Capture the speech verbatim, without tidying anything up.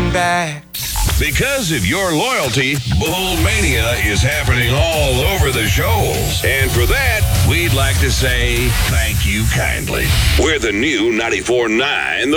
coming back. Because of your loyalty, Bullmania is happening all over the shows. And for that, we'd like to say thank you kindly. We're the new ninety-four point nine The